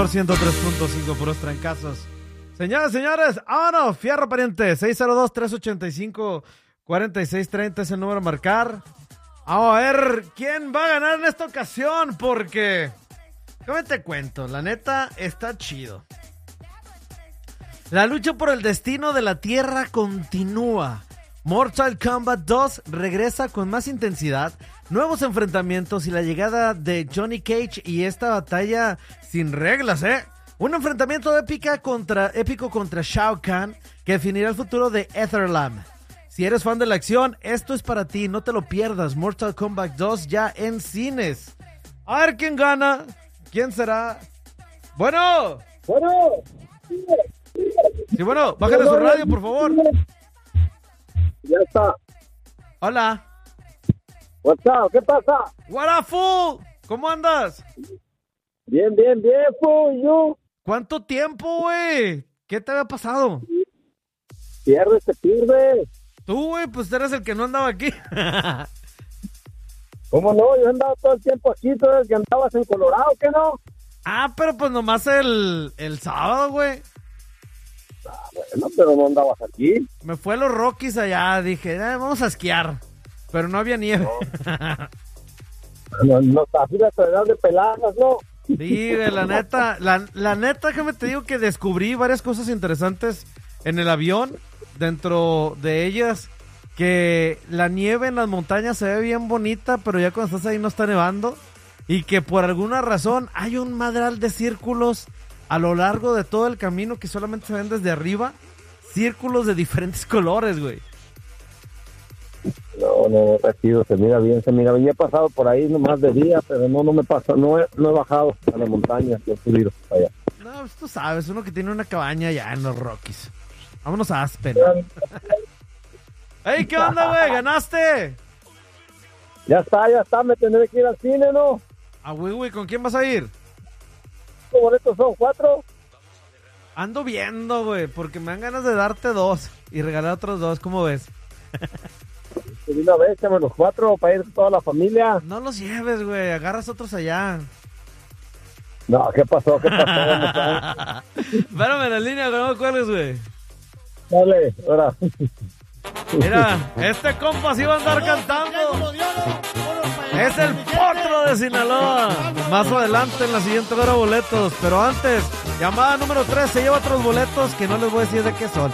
103.5 puros trancazos. Señoras, señores, vámonos, fierro pariente. 602-385-4630 es el número a marcar. Vamos a ver quién va a ganar en esta ocasión, porque déjame te cuento, la neta está chido. La lucha por el destino de la Tierra continúa. Mortal Kombat 2 regresa con más intensidad, nuevos enfrentamientos y la llegada de Johnny Cage y esta batalla sin reglas, Un enfrentamiento épico contra Shao Kahn que definirá el futuro de Etherlam. Si eres fan de la acción, esto es para ti, no te lo pierdas. Mortal Kombat 2 ya en cines. A ver quién gana, quién será. Bueno. Sí, bueno, bájale su radio, por favor. Ya está. Hola. What's up? ¿Qué pasa? What up, fool? ¿Cómo andas? Bien, fool. ¿Y you? ¿Cuánto tiempo, güey? ¿Qué te había pasado? Se pierde. Tú, güey, pues eres el que no andaba aquí. ¿Cómo no? Yo he andado todo el tiempo aquí, tú eres que andabas en Colorado, ¿qué no? Ah, pero pues nomás el sábado, güey. Bueno, pero no andabas aquí. Me fue a los Rockies allá, dije, vamos a esquiar. Pero no había nieve. No está así la edad de peladas, ¿no? Sí, güey, la neta, déjame te digo que descubrí varias cosas interesantes en el avión. Dentro de ellas, que la nieve en las montañas se ve bien bonita, pero ya cuando estás ahí no está nevando. Y que por alguna razón hay un madral de círculos a lo largo de todo el camino que solamente se ven desde arriba. Círculos de diferentes colores, güey. No, recibo, se mira bien. Ya he pasado por ahí nomás de día, pero no me pasa, no he bajado a la montaña, yo he subido para allá. No, pues tú sabes, uno que tiene una cabaña allá en los Rockies. Vámonos a Aspen. ¡Ey, qué onda, güey! ¿Ganaste? Ya está, me tendré que ir al cine, ¿no? Ah, güey, ¿con quién vas a ir? ¿Qué boletos son? ¿4? Ando viendo, güey, porque me dan ganas de darte 2 y regalar otros 2, ¿cómo ves? De una vez, échame los 4 para ir toda la familia. No los lleves, güey, agarras otros allá. No, ¿qué pasó? Espérame en la línea, no me acuerdes, güey. Dale, ahora. Mira, este compa sí va a andar cantando. Es el Potro de Sinaloa. Más adelante en la siguiente hora boletos. Pero antes, llamada número 3 se lleva otros boletos que no les voy a decir de qué son.